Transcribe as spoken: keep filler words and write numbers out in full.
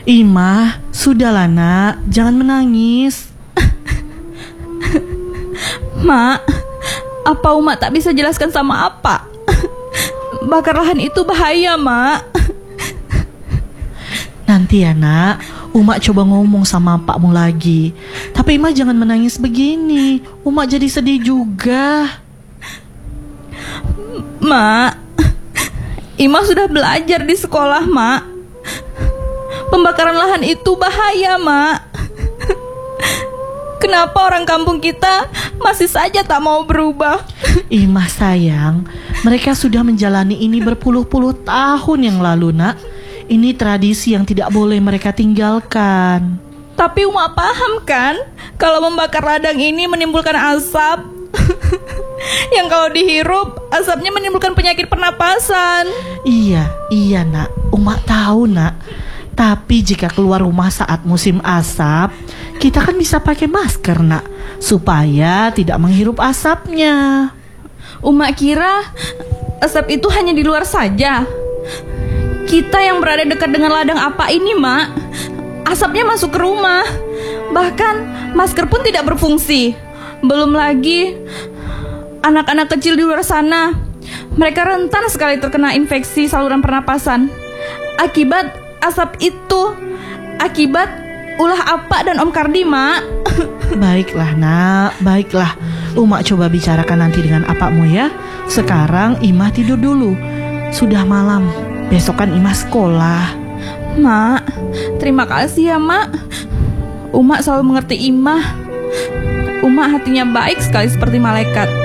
Imah, sudahlah nak, jangan menangis. Mak, apa Uma tak bisa jelaskan sama apa? Bakar lahan itu bahaya, Mak. Nanti ya nak, Uma coba ngomong sama pakmu lagi. Tapi Ima jangan menangis begini, Uma jadi sedih juga. Mak, Ima sudah belajar di sekolah, Mak. Pembakaran lahan itu bahaya, Mak. Kenapa orang kampung kita masih saja tak mau berubah? Imah sayang, mereka sudah menjalani ini berpuluh-puluh tahun yang lalu nak. Ini tradisi yang tidak boleh mereka tinggalkan. Tapi Uma paham kan, kalau membakar ladang ini menimbulkan asap. Yang kalau dihirup, asapnya menimbulkan penyakit pernapasan. Iya, iya nak, Uma tahu nak. Tapi jika keluar rumah saat musim asap, kita kan bisa pakai masker nak, supaya tidak menghirup asapnya. Uma kira asap itu hanya di luar saja. Kita yang berada dekat dengan ladang apa ini, Mak, asapnya masuk ke rumah. Bahkan masker pun tidak berfungsi. Belum lagi anak-anak kecil di luar sana, mereka rentan sekali terkena infeksi saluran pernapasan akibat asap itu, akibat ulah apa dan Om Kardi, Mak. Baiklah nak, baiklah. Uma coba bicarakan nanti dengan apakmu ya. Sekarang Imah tidur dulu. Sudah malam, besokan Imah sekolah. Mak, terima kasih ya, Mak. Uma selalu mengerti Imah. Uma hatinya baik sekali seperti malaikat.